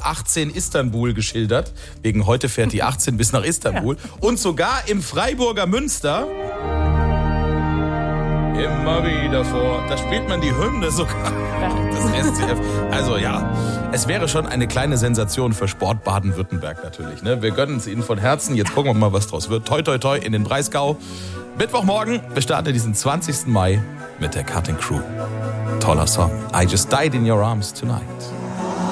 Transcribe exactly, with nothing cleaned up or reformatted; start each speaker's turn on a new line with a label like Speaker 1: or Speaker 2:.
Speaker 1: achtzehn Istanbul geschildert. Wegen heute fährt die achtzehn bis nach Istanbul. Ja. Und sogar im Freiburger Münster immer wieder vor. Da spielt man die Hymne sogar. Das S C F. Also ja, es wäre schon eine kleine Sensation für Sport Baden-Württemberg natürlich. Ne? Wir gönnen es Ihnen von Herzen. Jetzt gucken wir mal, was draus wird. Toi, toi, toi in den Breisgau. Mittwochmorgen, wir starten diesen zwanzigsten Mai mit der Cutting Crew. Toller Song. I Just Died in Your Arms Tonight.